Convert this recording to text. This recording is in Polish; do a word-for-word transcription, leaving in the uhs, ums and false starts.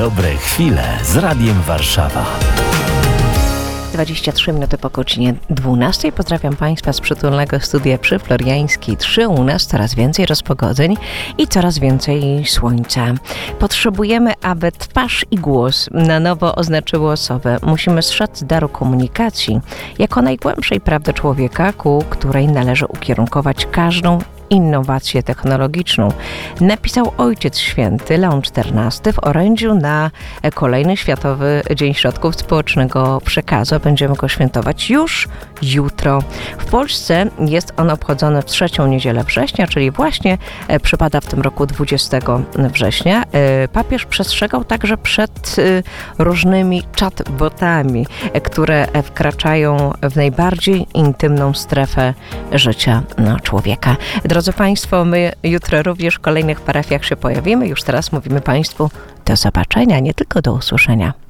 Dobre chwile z Radiem Warszawa. dwadzieścia trzy minuty po godzinie dwunastej. Pozdrawiam Państwa z przytulnego studia przy Floriańskiej trzy. U nas coraz więcej rozpogodzeń i coraz więcej słońca. Potrzebujemy, aby twarz i głos na nowo oznaczyły osobę. Musimy strzec daru komunikacji jako najgłębszej prawdy człowieka, ku której należy ukierunkować każdą innowację technologiczną. Napisał Ojciec Święty Leon czternasty w orędziu na kolejny Światowy Dzień Środków Społecznego Przekazu. Będziemy go świętować już jutro. W Polsce jest on obchodzony w trzecią niedzielę września, czyli właśnie przypada w tym roku dwudziestego września. Papież przestrzegał także przed różnymi chatbotami, które wkraczają w najbardziej intymną strefę życia człowieka. Drodzy Państwo, my jutro również w kolejnych parafiach się pojawimy. Już teraz mówimy Państwu do zobaczenia, nie tylko do usłyszenia.